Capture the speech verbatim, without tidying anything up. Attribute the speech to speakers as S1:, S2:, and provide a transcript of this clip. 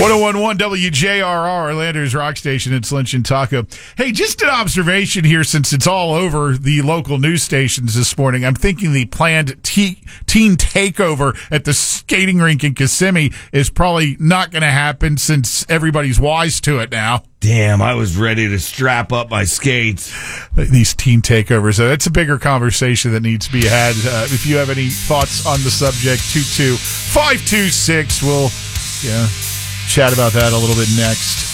S1: one oh one point one W J R R, Orlando's rock station. It's Lynch and Taco. Hey, just an observation here, since it's all over the local news stations this morning. I'm thinking the planned te- teen takeover at the skating rink in Kissimmee is probably not going to happen, since everybody's wise to it now.
S2: Damn, I was ready to strap up my skates.
S1: These teen takeovers, uh, that's a bigger conversation that needs to be had. Uh, if you have any thoughts on the subject, two two five two six, we'll yeah, chat about that a little bit next.